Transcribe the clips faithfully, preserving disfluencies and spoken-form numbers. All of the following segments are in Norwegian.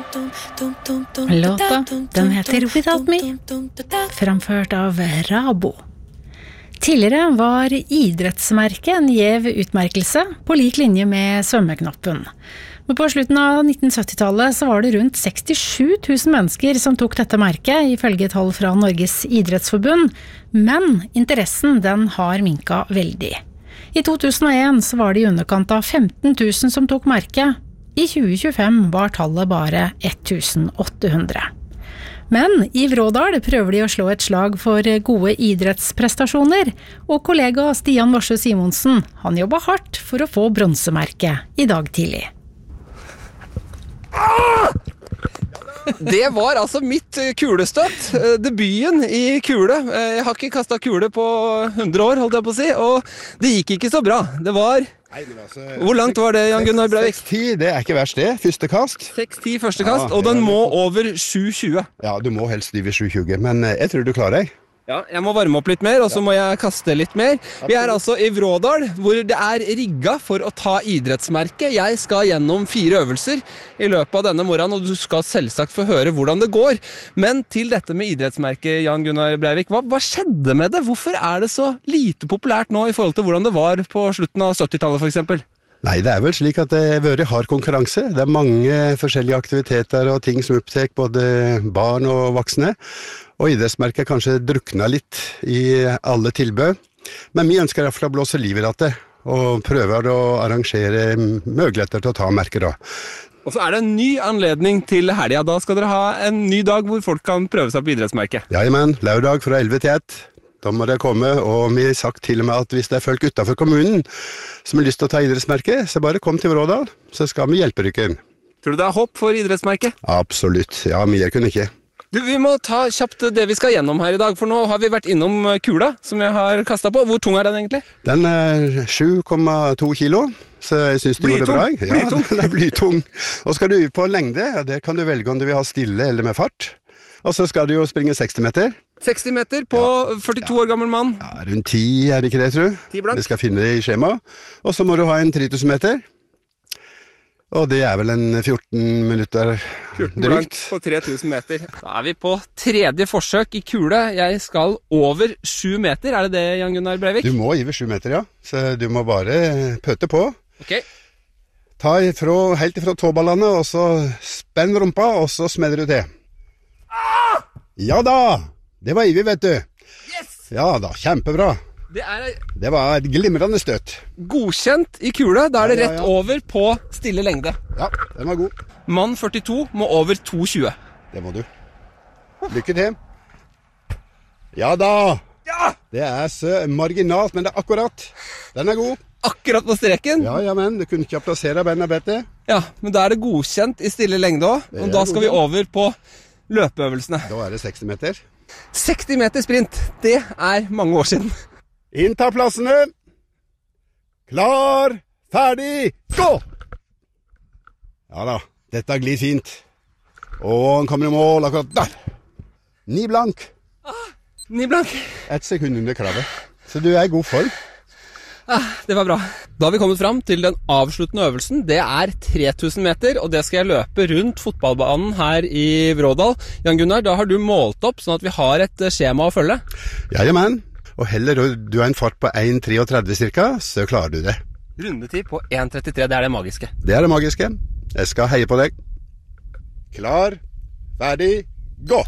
Låta, den heter Without Me, framført av Rabo. Tidligere var idrettsmerket en gjev utmerkelse på lik linje med svømmeknappen. Men på slutten av nitten sytti-tallet så var det rundt sekstisju tusen mennesker som tok dette merket, ifølge tall fra Norges idrettsforbund, men interessen den har minket veldig. I to tusen og en så var det i underkant av femten tusen som tok merket. I tjue tjuefem var tallet bare ett tusen åtte hundre. Men i Vrådal prøver de å slå et slag for gode idrettsprestasjoner, og kollega Stian Varsø Simonsen, han jobbet hardt for å få bronsemerket i dag tidlig. Det var altså mitt kulestøtt, debuten i kule. Jeg har ikke kastet kule på hundre år, holdt jeg på å si, og det gikk ikke så bra. Det var... Nei, det var altså, hvor langt var det, Jan Gunnar Breivik? seks ti, det er ikke verst det, første kast. seks ti første kast, ja, og den må over sju tjue. Ja, du må helst drive sju tjue, men jeg tror du klarer deg. Ja, jeg må varme opp litt mer, og så må jeg kaste litt mer. Vi er altså i Vrådal, hvor det er rigget for å ta idrettsmerket. Jeg skal gjennom fire øvelser i løpet av denne morgenen, og du skal selvsagt få høre hvordan det går. Men til dette med idrettsmerket, Jan Gunnar Breivik, hva, hva skjedde med det? Hvorfor er det så lite populært nå i forhold til hvordan det var på slutten av sytti-tallet for eksempel? Nei, det er vel slik at det har vært hard konkurranse. Det er mange forskjellige aktiviteter og ting som opptek både barn og voksne. Og idrettsmerket kanskje drukna litt i alle tilbud. Men vi ønsker derfor å blåse liv i dette, og prøver å arrangere muligheter til å ta merker da. Og så er det en ny anledning til helga. Da skal dere ha en ny dag hvor folk kan prøve seg på idrettsmerket. Ja, men lørdag fra elleve til ett. Da må det komme, og vi har sagt til og med at hvis det er folk utenfor kommunen som har lyst til å ta idrettsmerket, så bare kom til Vrådal, så skal vi hjelpe dere. Tror du det er håp for idrettsmerket? Absolutt, ja, vi kunne ikke. Du, vi må ta kjapt det vi skal gjennom her i dag, for nå har vi vært innom kula som jeg har kastet på. Hvor tung er den egentlig? Den er sju komma to kilo, så jeg synes du gjorde det bra. Ja, den er blytung. Og skal du på lengde, det kan du velge om du vil ha stille eller med fart. Og så skal du jo springe seksti meter. seksti meter på ja, førtito ja. År gammel mann. Ja, rundt ti er det ikke det, tror jeg. ti blank. Vi skal finne det i skjema. Og så må du ha en tre tusen meter. Og det er vel en fjorten minutter fjorten blank på tre tusen meter. Da er vi på tredje forsøk i kule. Jeg skal over sju meter. Er det det, Jan Gunnar Breivik? Du må over sju meter, ja. Så du må bare pøte på. Ok. Ta ifra, helt ifra tåballene, og så spenn rumpa, og så smedder du til. Ah! Ja da! Det var Ivi, vet du. Yes! Ja da, kjempebra. Det, er... det var et glimrende støtt. Godkjent i kule, da er det rett ja, ja, ja. over på stille lengde. Ja, den var god. Mann førtito må over to tjue. Det må du. Lykke til. Ja da! Ja! Det er så marginalt, men det er akkurat. Den er god. Akkurat på streken? Ja, ja, men du kunne ikke plassere beina bedre. Ja, men da er det godkjent i stille lengde også, og da skal vi over på løpeøvelsene. Da er det seksti meter. seksti meter sprint, det er mange år siden. Innta plassene. Klar, ferdig, gå! Ja da, dette glir fint. Og han kommer i mål akkurat der. Ni blank. Ah, ni blank. Et sekund under kravet. Så du er i god form. Ah, det var bra. Da har vi kommet fram til den avsluttende øvelsen. Det er tre tusen meter, og det skal jeg løpe rundt fotballbanen her i Vrådal. Jan Gunnar, da har du målt opp sånn at vi har et skjema å følge. Ja, ja, men. Og heller du har en fart på en komma tretti cirka, så klarer du det. Rundetid på en trettitre, det er det magiske. Det er det magiske. Jeg skal heie på deg. Klar, ferdig, gå!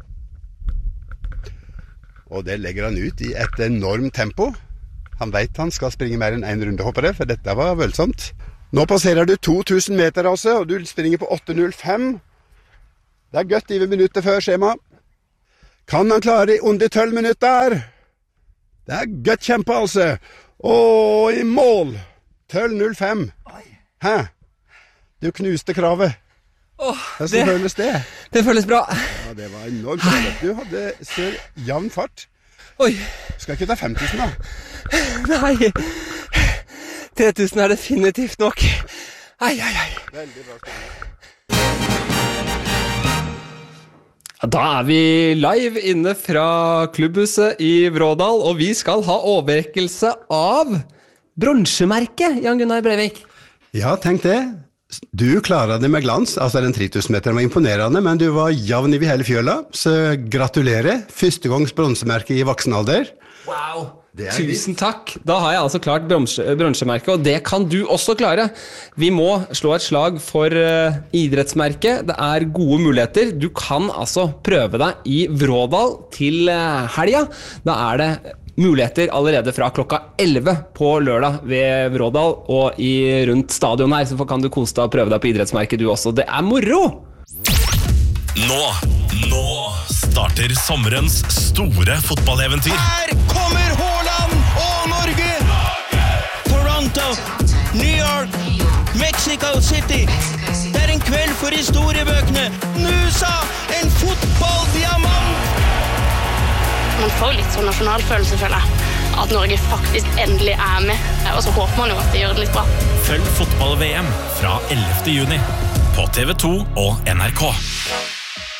Og det legger han ut i et enormt tempo. Han vet han skal springe mer enn en runde, håper jeg, for dette var voldsomt. Nå passerer du to tusen meter, altså, og du springer på åtte null fem. Det er godt i minutter før skjema. Kan han klare i under tolv minutter? Det er godt kjempe, altså. Og i mål. tolv null fem. Hæ? Du knuste kravet. Åh, Hvordan det, føles det? Det føles bra. Ja, det var enormt bra. Du hadde så jevn fart. Oi. Skal ikke ta fem tusen da? Nei. tre tusen er definitivt nok. Ai, ai, ai. Veldig bra spørsmål. Da er vi live inne fra klubbhuset i Vrådal, og vi skal ha overrekkelse av bronsemerket, Jan Gunnar Breivik. Ja, tenk det. Du klarer det med glans, altså den tre tusen meteren var imponerende, men du var jevn i hele fjøla, så gratulerer. Første gangs bronsemerke i voksen alder. Wow! Tusen takk. Da har jeg altså klart bronsemerket, og det kan du også klare. Vi må slå et slag for uh, idrettsmerket. Det er gode muligheter. Du kan altså prøve deg i Vrådal til uh, helga. Da er det muligheter allerede fra klokka elleve på lørdag ved Vrådal, og i rundt stadion her, så kan du kose deg og prøve deg på idrettsmerket du også. Det er moro! Nå, nå starter sommerens store fotballeventyr. Her kommer Haaland og Norge! Toronto, New York, Mexico City. Det er en kveld for historiebøkene. Nusa, en fotballdiamant! Man får litt sånn nasjonalfølelse, føler jeg. At Norge faktisk endelig er med. Og så håper man jo at det gjør det litt bra. Følg fotball-V M fra ellevte juni på T V to og N R K.